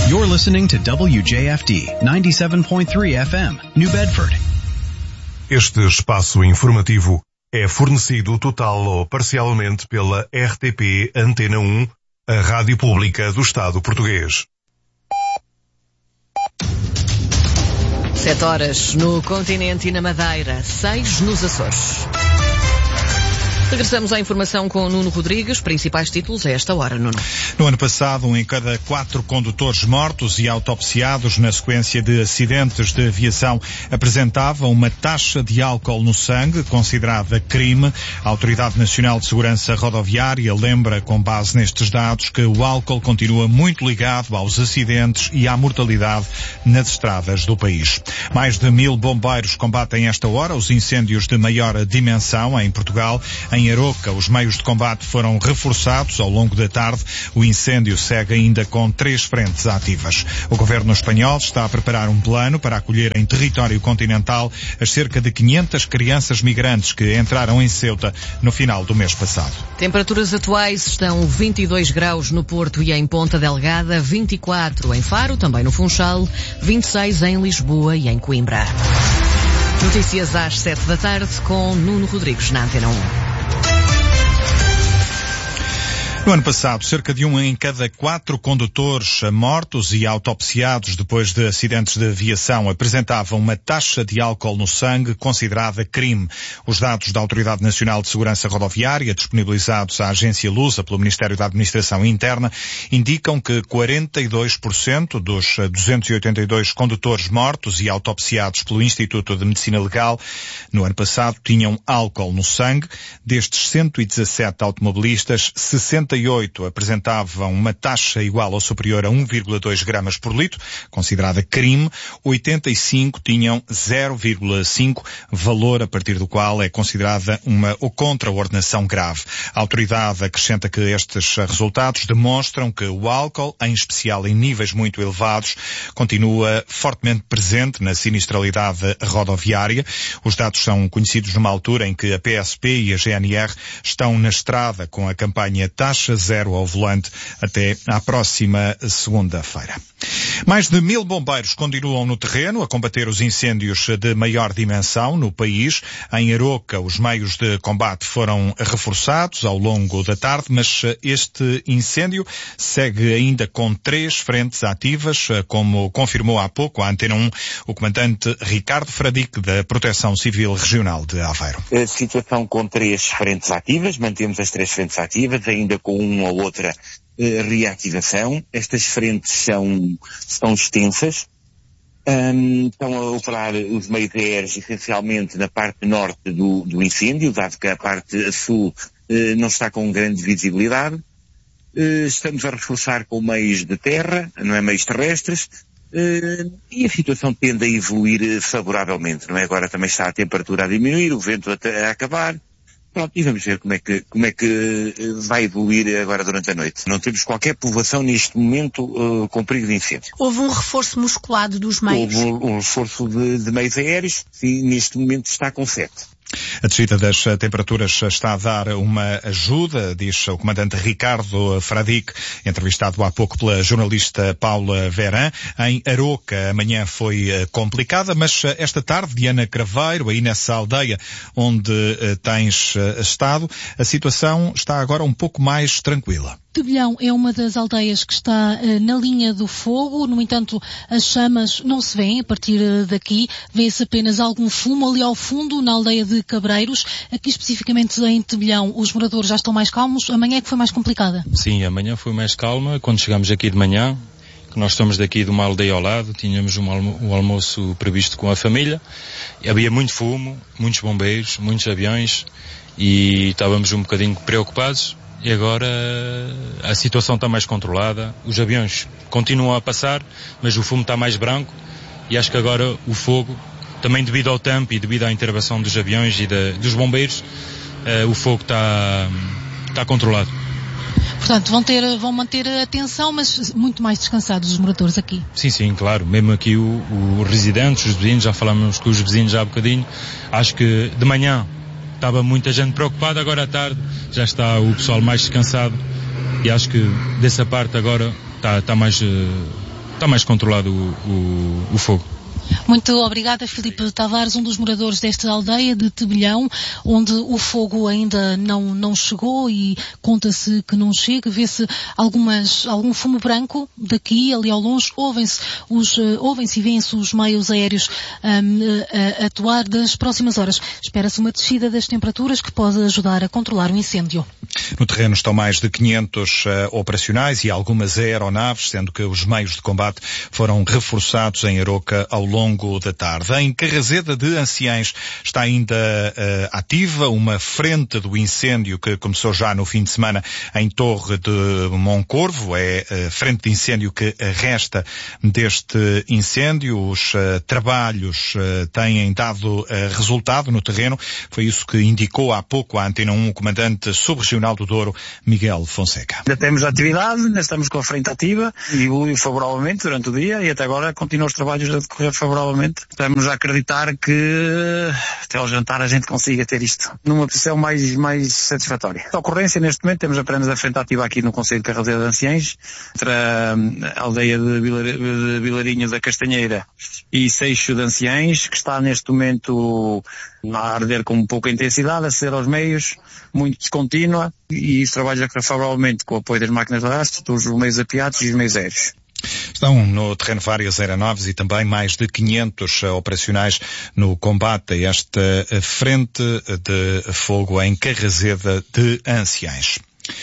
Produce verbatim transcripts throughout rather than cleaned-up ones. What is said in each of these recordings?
You're listening to W J F D ninety-seven point three F M, New Bedford. Este espaço informativo é fornecido total ou parcialmente pela R T P Antena um, a Rádio Pública do Estado Português. Sete horas no continente e na Madeira, seis nos Açores. Regressamos à informação com o Nuno Rodrigues, principais títulos a esta hora, Nuno. No ano passado, um em cada quatro condutores mortos e autopsiados na sequência de acidentes de aviação apresentava uma taxa de álcool no sangue considerada crime. A Autoridade Nacional de Segurança Rodoviária lembra, com base nestes dados, que o álcool continua muito ligado aos acidentes e à mortalidade nas estradas do país. Mais de mil bombeiros combatem esta hora os incêndios de maior dimensão em Portugal. Em Em Aroca, os meios de combate foram reforçados ao longo da tarde. O incêndio segue ainda com três frentes ativas. O governo espanhol está a preparar um plano para acolher em território continental as cerca de quinhentas crianças migrantes que entraram em Ceuta no final do mês passado. Temperaturas atuais estão vinte e dois graus no Porto e em Ponta Delgada, vinte e quatro em Faro, também no Funchal, vinte e seis em Lisboa e em Coimbra. Notícias às sete da tarde com Nuno Rodrigues na Antena um. No ano passado, cerca de um em cada quatro condutores mortos e autopsiados depois de acidentes de aviação apresentavam uma taxa de álcool no sangue considerada crime. Os dados da Autoridade Nacional de Segurança Rodoviária, disponibilizados à agência Lusa pelo Ministério da Administração Interna, indicam que quarenta e dois por cento dos duzentos e oitenta e dois condutores mortos e autopsiados pelo Instituto de Medicina Legal no ano passado tinham álcool no sangue. Destes cento e dezassete automobilistas, sessenta e oito apresentavam uma taxa igual ou superior a um vírgula dois gramas por litro, considerada crime. oitenta e cinco tinham zero vírgula cinco, valor a partir do qual é considerada uma ou contraordenação grave. A autoridade acrescenta que estes resultados demonstram que o álcool, em especial em níveis muito elevados, continua fortemente presente na sinistralidade rodoviária. Os dados são conhecidos numa altura em que a P S P e a G N R estão na estrada com a campanha Taxa Zero ao Volante até à próxima segunda-feira. Mais de mil bombeiros continuam no terreno a combater os incêndios de maior dimensão no país. Em Aroca, os meios de combate foram reforçados ao longo da tarde, mas este incêndio segue ainda com três frentes ativas, como confirmou há pouco a Antena um o comandante Ricardo Fradique, da Proteção Civil Regional de Aveiro. A situação com três frentes ativas, mantemos as três frentes ativas, ainda com uma ou outra uh, reativação. Estas frentes são, são extensas. Um, estão a operar os meios aéreos essencialmente na parte norte do, do incêndio, dado que a parte sul uh, não está com grande visibilidade. Uh, estamos a reforçar com meios de terra, não é, meios terrestres, uh, e a situação tende a evoluir favoravelmente, não é? Agora também está a temperatura a diminuir, o vento a, a acabar. Pronto, e vamos ver como é que, como é que vai evoluir agora durante a noite. Não temos qualquer povoação neste momento uh, com perigo de incêndio. Houve um reforço musculado dos meios? Houve um, um reforço de, de meios aéreos e neste momento está com sete. A descida das temperaturas está a dar uma ajuda, diz o comandante Ricardo Fradique, entrevistado há pouco pela jornalista Paula Veran. Em Aroca, amanhã foi complicada, mas esta tarde, Diana Craveiro, aí nessa aldeia onde tens estado, a situação está agora um pouco mais tranquila. Tebelhão é uma das aldeias que está uh, na linha do fogo, no entanto as chamas não se vêem a partir uh, daqui, vê-se apenas algum fumo ali ao fundo na aldeia de Cabreiros. Aqui especificamente em Tebelhão os moradores já estão mais calmos, amanhã é que foi mais complicada? Sim, amanhã foi mais calma, quando chegamos aqui de manhã, que nós estamos daqui de uma aldeia ao lado, tínhamos um, almo- um almoço previsto com a família, e havia muito fumo, muitos bombeiros, muitos aviões, e estávamos um bocadinho preocupados. E agora a situação está mais controlada, os aviões continuam a passar, mas o fumo está mais branco e acho que agora o fogo, também devido ao tempo e devido à intervenção dos aviões e de, dos bombeiros, uh, o fogo está, está controlado. Portanto, vão, ter, vão manter a atenção, mas muito mais descansados os moradores aqui. Sim, sim, claro. Mesmo aqui o, o residentes, os vizinhos, já falamos com os vizinhos já há bocadinho, acho que de manhã estava muita gente preocupada, agora à tarde já está o pessoal mais descansado e acho que dessa parte agora está, está mais, está mais controlado o, o, o fogo. Muito obrigada, Filipe Tavares, um dos moradores desta aldeia de Tebelhão, onde o fogo ainda não, não chegou e conta-se que não chega. Vê-se algumas, algum fumo branco daqui, ali ao longe. Ouvem-se os, uh, ouvem-se e vêem-se os meios aéreos um, a, a atuar das próximas horas. Espera-se uma descida das temperaturas que pode ajudar a controlar o incêndio. No terreno estão mais de quinhentos uh, operacionais e algumas aeronaves, sendo que os meios de combate foram reforçados em Aroca ao longo longo da tarde. Em Carrazeda de Anciães está ainda uh, ativa uma frente do incêndio que começou já no fim de semana em Torre de Moncorvo. É a frente de incêndio que resta deste incêndio. Os uh, trabalhos uh, têm dado uh, resultado no terreno. Foi isso que indicou há pouco a Antena um o comandante subregional do Douro, Miguel Fonseca. Ainda temos atividade, ainda estamos com a frente ativa e evoluiu favoravelmente durante o dia e até agora continuam os trabalhos a decorrer favoravelmente. Estamos a acreditar que até ao jantar a gente consiga ter isto numa posição mais, mais satisfatória. A ocorrência, neste momento, temos apenas a frente ativa aqui no Concelho de Carrazeda de Anciães, entre a aldeia de, Vilar, de Vilarinho da Castanheira e Seixo de Anciães, que está neste momento a arder com pouca intensidade, a ceder aos meios, muito descontínua, e os trabalhos a correr favoravelmente com o apoio das máquinas de arrasto, dos meios apiados e os meios aéreos. Estão no terreno várias aeronaves e também mais de quinhentos operacionais no combate a esta frente de fogo em Carrazeda de Anciães.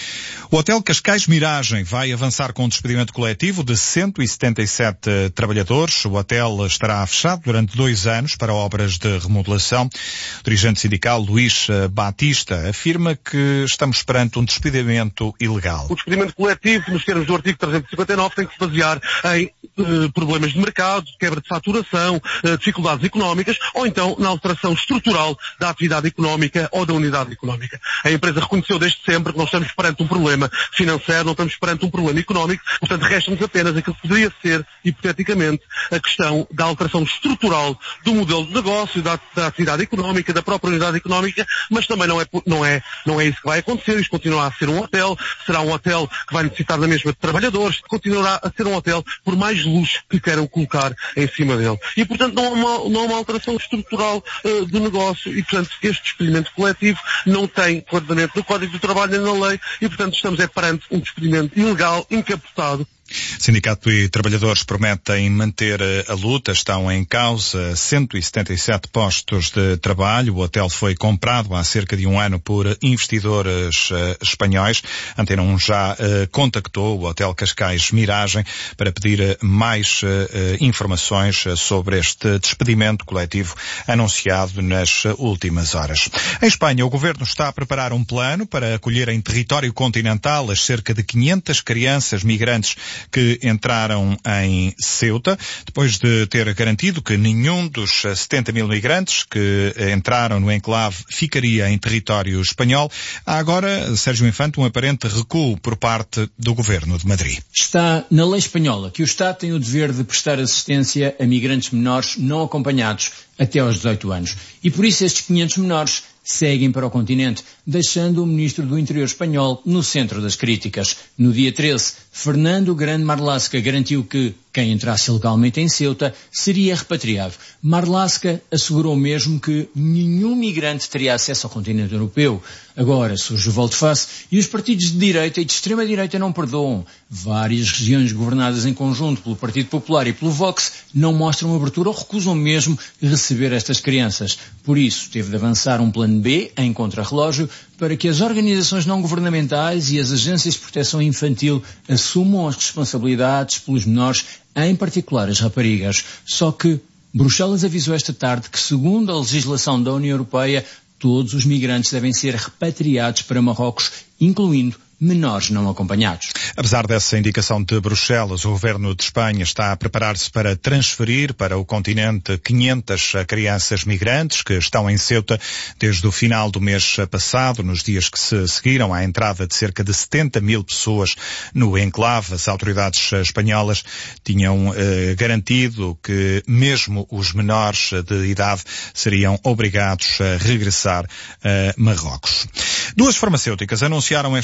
O Hotel Cascais Miragem vai avançar com um despedimento coletivo de cento e setenta e sete trabalhadores. O hotel estará fechado durante dois anos para obras de remodelação. O dirigente sindical Luís Batista afirma que estamos perante um despedimento ilegal. O despedimento coletivo, nos termos do artigo trezentos e cinquenta e nove, tem que se basear em uh, problemas de mercado, quebra de faturação, uh, dificuldades económicas ou então na alteração estrutural da atividade económica ou da unidade económica. A empresa reconheceu desde sempre que nós estamos perante um problema financeiro, não estamos perante um problema económico, portanto resta-nos apenas aquilo que poderia ser, hipoteticamente, a questão da alteração estrutural do modelo de negócio, da, da atividade económica, da própria unidade económica, mas também não é, não, é, não é isso que vai acontecer. Isto continuará a ser um hotel, será um hotel que vai necessitar da mesma de trabalhadores, continuará a ser um hotel por mais luxo que queiram colocar em cima dele. E, portanto, não há uma, não há uma alteração estrutural uh, do negócio e, portanto, este despedimento coletivo não tem enquadramento no Código do Trabalho nem na lei e, portanto, estamos é perante um despedimento ilegal, encapotado. Sindicato e trabalhadores prometem manter a luta. Estão em causa cento e setenta e sete postos de trabalho. O hotel foi comprado há cerca de um ano por investidores uh, espanhóis. Antena um já uh, contactou o Hotel Cascais Miragem para pedir uh, mais uh, informações uh, sobre este despedimento coletivo anunciado nas uh, últimas horas. Em Espanha, o governo está a preparar um plano para acolher em território continental as cerca de quinhentas crianças migrantes que entraram em Ceuta, depois de ter garantido que nenhum dos setenta mil migrantes que entraram no enclave ficaria em território espanhol. Há agora, Sérgio Infante, um aparente recuo por parte do governo de Madrid. Está na lei espanhola que o Estado tem o dever de prestar assistência a migrantes menores não acompanhados até aos dezoito anos. E por isso estes quinhentos menores seguem para o continente, deixando o ministro do Interior espanhol no centro das críticas. No dia treze, Fernando Grande Marlaska garantiu que quem entrasse ilegalmente em Ceuta seria repatriado. Marlaska assegurou mesmo que nenhum migrante teria acesso ao continente europeu. Agora surge o volte-face e os partidos de direita e de extrema-direita não perdoam. Várias regiões governadas em conjunto pelo Partido Popular e pelo Vox não mostram abertura ou recusam mesmo receber estas crianças. Por isso, teve de avançar um plano B em contrarrelógio para que as organizações não governamentais e as agências de proteção infantil assumam as responsabilidades pelos menores, em particular as raparigas. Só que Bruxelas avisou esta tarde que, segundo a legislação da União Europeia, todos os migrantes devem ser repatriados para Marrocos, incluindo menores não acompanhados. Apesar dessa indicação de Bruxelas, o governo de Espanha está a preparar-se para transferir para o continente quinhentas crianças migrantes que estão em Ceuta desde o final do mês passado, nos dias que se seguiram à entrada de cerca de setenta mil pessoas no enclave. As autoridades espanholas tinham eh, garantido que mesmo os menores de idade seriam obrigados a regressar a Marrocos. Duas farmacêuticas anunciaram esta tarde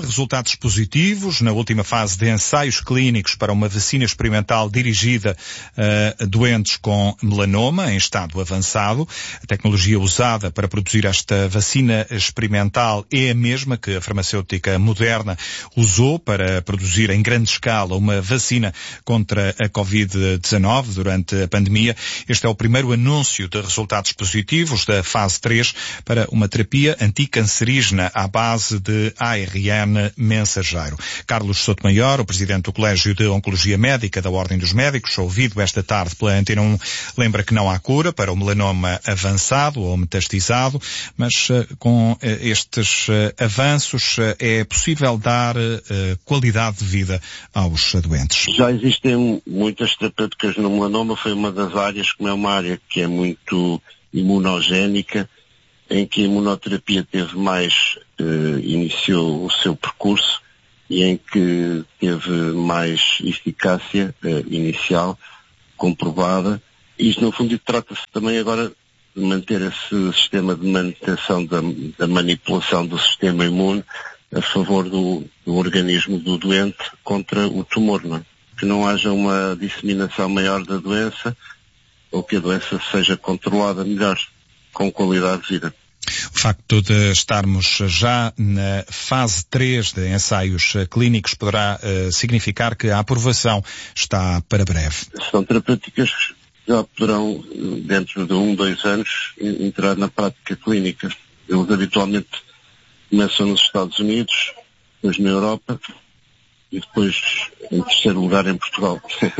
tarde, resultados positivos na última fase de ensaios clínicos para uma vacina experimental dirigida a doentes com melanoma em estado avançado. A tecnologia usada para produzir esta vacina experimental é a mesma que a farmacêutica Moderna usou para produzir em grande escala uma vacina contra a covid dezanove durante a pandemia. Este é o primeiro anúncio de resultados positivos da fase três para uma terapia anticancerígena à base de A R N mensageiro. Carlos Sotomayor, o presidente do Colégio de Oncologia Médica da Ordem dos Médicos, ouvido esta tarde pela Antena um, lembra que não há cura para o melanoma avançado ou metastizado, mas uh, com uh, estes uh, avanços uh, é possível dar uh, qualidade de vida aos doentes. Já existem muitas terapêuticas no melanoma, foi uma das áreas, como é uma área que é muito imunogénica, em que a imunoterapia teve mais, uh, iniciou o seu percurso e em que teve mais eficácia uh, inicial, comprovada. Isto, no fundo, trata-se também agora de manter esse sistema de manutenção da, da manipulação do sistema imune a favor do, do organismo do doente contra o tumor, não é? Que não haja uma disseminação maior da doença ou que a doença seja controlada melhor, com qualidade de vida. O facto de estarmos já na fase três de ensaios clínicos poderá uh, significar que a aprovação está para breve. São terapêuticas que já poderão, dentro de um, dois anos, entrar na prática clínica. Eles habitualmente começam nos Estados Unidos, depois na Europa e depois, em terceiro lugar, em Portugal.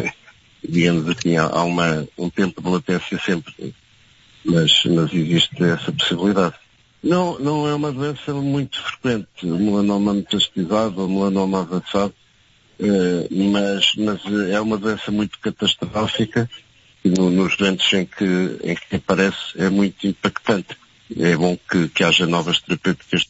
Digamos assim, há uma, um tempo de latência sempre. Mas, mas existe essa possibilidade. Não, não é uma doença muito frequente, o melanoma metastizado ou melanoma avançado, eh, mas, mas é uma doença muito catastrófica e no, nos doentes em que, em que aparece é muito impactante. É bom que, que haja novas terapêuticas.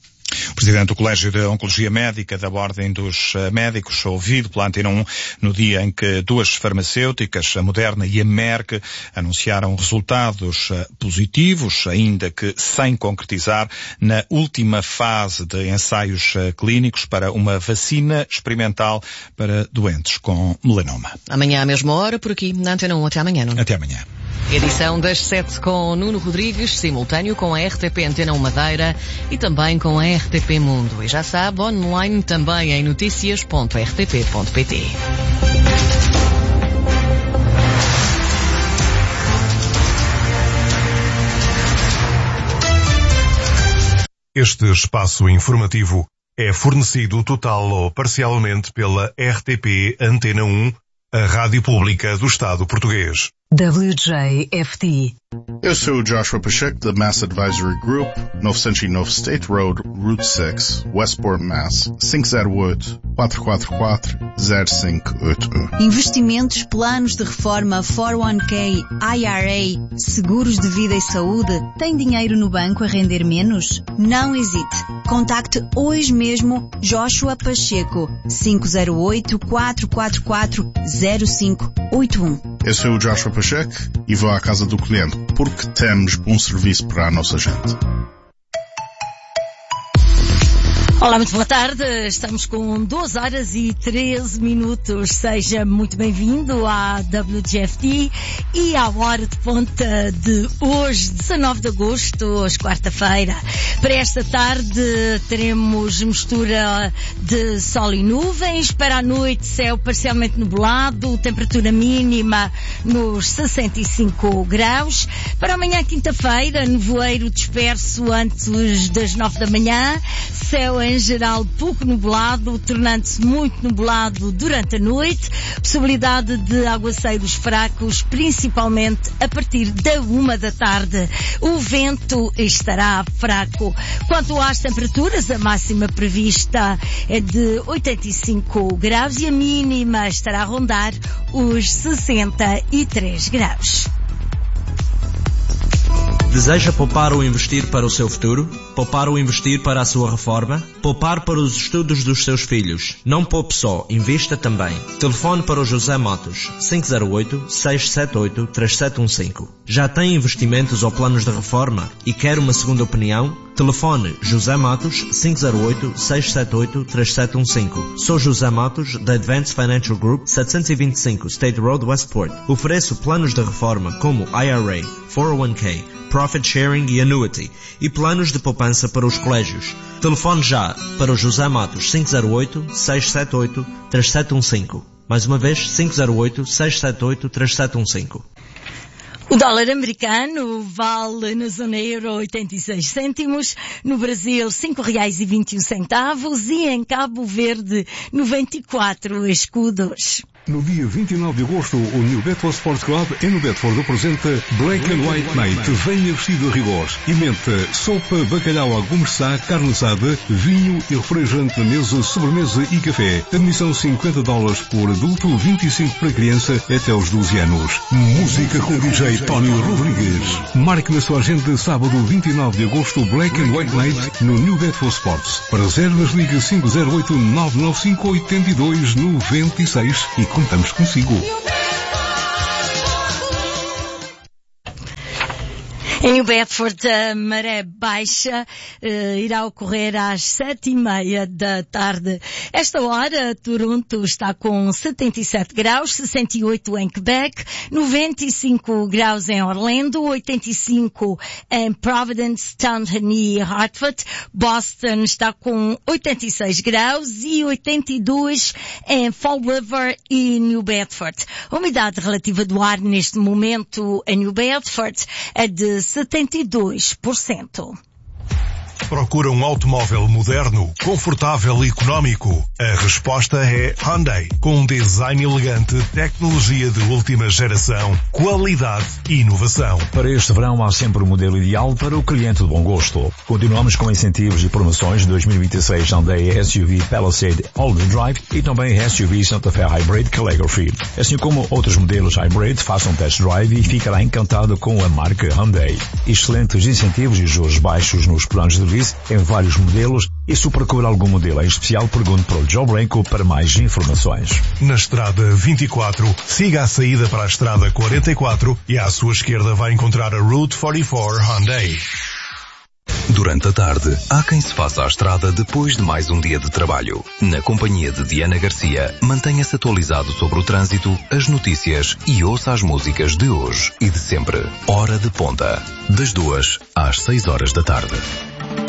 O presidente do Colégio de Oncologia Médica da Ordem dos Médicos, ouvido pela Antena um no dia em que duas farmacêuticas, a Moderna e a Merck, anunciaram resultados positivos, ainda que sem concretizar, na última fase de ensaios clínicos para uma vacina experimental para doentes com melanoma. Amanhã à mesma hora, por aqui, na Antena um. Até amanhã, Nuno. Até amanhã. Edição das sete com Nuno Rodrigues, simultâneo com a R T P Antena um Madeira e também com a R T P Mundo. E já sabe, online também em noticias ponto r t p ponto p t. Este espaço informativo é fornecido total ou parcialmente pela R T P Antena um, a Rádio Pública do Estado Português. W J F D. Eu sou o Joshua Pacheco da Mass Advisory Group, novecentos e nove State Road, Route seis, Westport, Mass. cinco zero oito, quatro quatro quatro, zero cinco oito um. Investimentos, planos de reforma, quatro um K, I R A, seguros de vida e saúde. Tem dinheiro no banco a render menos? Não hesite. Contacte hoje mesmo Joshua Pacheco, cinco zero oito, quatro quatro quatro, zero cinco oito um. Eu sou o Joshua Pacheco e vou à casa do cliente porque temos bom serviço para a nossa gente. Olá, muito boa tarde. Estamos com doze horas e treze minutos. Seja muito bem-vindo à W J F D e à hora de ponta de hoje, dezanove de agosto, hoje quarta-feira. Para esta tarde teremos mistura de sol e nuvens. Para a noite, céu parcialmente nublado, temperatura mínima nos sessenta e cinco graus. Para amanhã, quinta-feira, nevoeiro disperso antes das nove da manhã. Céu em geral pouco nublado, tornando-se muito nublado durante a noite. Possibilidade de aguaceiros fracos, principalmente a partir da uma da tarde. O vento estará fraco. Quanto às temperaturas, a máxima prevista é de oitenta e cinco graus e a mínima estará a rondar os sessenta e três graus. Deseja poupar ou investir para o seu futuro? Poupar ou investir para a sua reforma? Poupar para os estudos dos seus filhos. Não poupe só, invista também. Telefone para o José Matos, cinco zero oito, seis sete oito, três sete um cinco. Já tem investimentos ou planos de reforma e quer uma segunda opinião? Telefone José Matos, cinco zero oito, seis sete oito, três sete um cinco. Sou José Matos, da Advanced Financial Group, setecentos e vinte e cinco State Road, Westport. Ofereço planos de reforma como I R A, quatro oh one K, Profit Sharing e Annuity e planos de poupança para os colégios. Telefone já para o José Matos, cinco zero oito, seis sete oito, três sete um cinco. Mais uma vez, cinco zero oito, seis sete oito, três sete um cinco. O dólar americano vale na zona euro oitenta e seis cêntimos, no Brasil cinco reais e vinte e um centavos e em Cabo Verde noventa e quatro escudos. No dia vinte e nove de agosto, o New Bedford Sports Club em New Bedford apresenta Black and White Night. Venha vestido a rigor. E mente sopa, bacalhau à gourmetsá, carne assada, vinho e refrigerante na mesa, sobremesa e café. Admissão cinquenta dólares por adulto, vinte e cinco para criança até aos doze anos. Música com o D J Tony Rodrigues. Marque na sua agenda sábado vinte e nove de agosto Black and White Night no New Bedford Sports. Para reservas liga cinco zero oito, nove nove cinco, oito dois nove seis e contamos consigo. Em New Bedford, a maré baixa uh, irá ocorrer às sete e meia da tarde. Esta hora, Toronto está com setenta e sete graus, sessenta e oito em Quebec, noventa e cinco graus em Orlando, oitenta e cinco em Providence, Taunton e Hartford. Boston está com oitenta e seis graus e oitenta e dois em Fall River e New Bedford. A umidade relativa do ar neste momento em New Bedford é de setenta e dois por cento. Procura um automóvel moderno, confortável e económico? A resposta é Hyundai. Com um design elegante, tecnologia de última geração, qualidade e inovação. Para este verão há sempre o modelo ideal para o cliente de bom gosto. Continuamos com incentivos e promoções de dois mil e vinte e seis Hyundai S U V Palisade All-Wheel Drive e também S U V Santa Fe Hybrid Calligraphy. Assim como outros modelos Hybrid, faça um test drive e ficará encantado com a marca Hyundai. Excelentes incentivos e juros baixos nos planos de lease em vários modelos e se procura algum modelo em especial, pergunte para o Joe Branco para mais informações. Na estrada vinte e quatro, siga a saída para a estrada quarenta e quatro e à sua esquerda vai encontrar a Route quarenta e quatro Hyundai. Durante a tarde, há quem se faça à estrada depois de mais um dia de trabalho. Na companhia de Diana Garcia, mantenha-se atualizado sobre o trânsito, as notícias e ouça as músicas de hoje e de sempre. Hora de Ponta, das duas às seis horas da tarde.